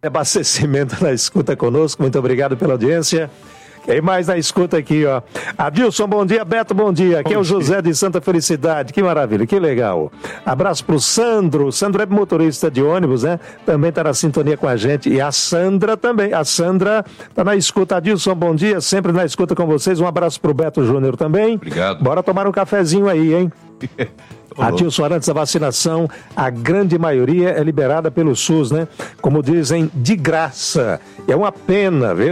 Abastecimento na escuta conosco, muito obrigado pela audiência. Quem mais na escuta aqui, ó? Adilson, bom dia. Beto, bom dia. Aqui é o José de Santa Felicidade. Que maravilha, que legal. Abraço pro Sandro. Sandro é motorista de ônibus, né? Também tá na sintonia com a gente. E a Sandra também. A Sandra tá na escuta. Adilson, bom dia. Sempre na escuta com vocês. Um abraço pro Beto Júnior também. Obrigado. Bora tomar um cafezinho aí, hein? Adilson, antes da vacinação, a grande maioria é liberada pelo SUS, né? Como dizem, de graça. É uma pena ver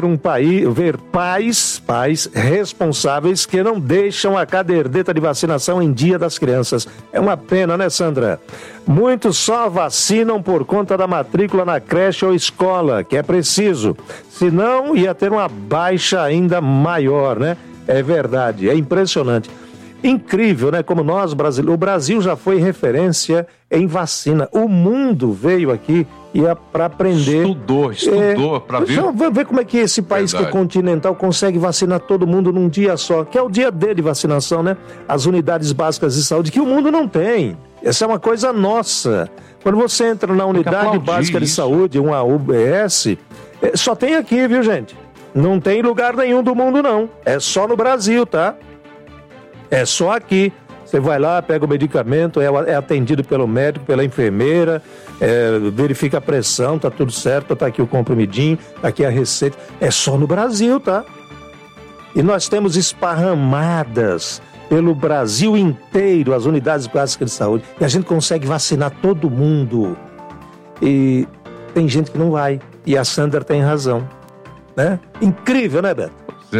pais responsáveis que não deixam a caderneta de vacinação em dia das crianças. É uma pena, né, Sandra? Muitos só vacinam por conta da matrícula na creche ou escola, que é preciso. Senão, ia ter uma baixa ainda maior, né? É verdade, é impressionante. Incrível, né? Como nós, brasileiros, o Brasil já foi referência em vacina. O mundo veio aqui para aprender. Estudou para ver. Vamos ver como é que esse país que é continental consegue vacinar todo mundo num dia só, que é o dia D de vacinação, né? As unidades básicas de saúde, que o mundo não tem. Essa é uma coisa nossa. Quando você entra na unidade básica de saúde, uma UBS, só tem aqui, viu, gente? Não tem lugar nenhum do mundo, não. É só no Brasil, tá? É só aqui. Você vai lá, pega o medicamento, é atendido pelo médico, pela enfermeira, verifica a pressão, tá tudo certo, tá aqui o comprimidinho, tá aqui a receita. É só no Brasil, tá? E nós temos esparramadas pelo Brasil inteiro as unidades básicas de saúde. E a gente consegue vacinar todo mundo. E tem gente que não vai. E a Sandra tem razão, né? Incrível, né, Beto?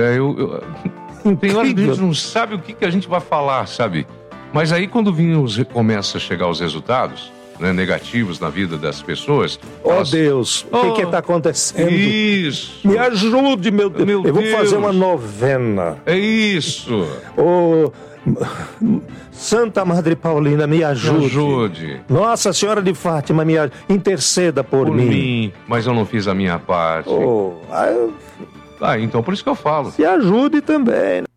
Tem hora que a gente não sabe o que a gente vai falar, sabe? Mas aí quando começa a chegar os resultados, né, negativos na vida das pessoas... Deus, o que está acontecendo? Isso! Me ajude, meu Deus! Eu vou fazer uma novena. É isso! Santa Madre Paulina, me ajude. Me ajude. Nossa Senhora de Fátima, me ajude. Interceda por mim. Mas eu não fiz a minha parte. Então por isso que eu falo. Se ajude também.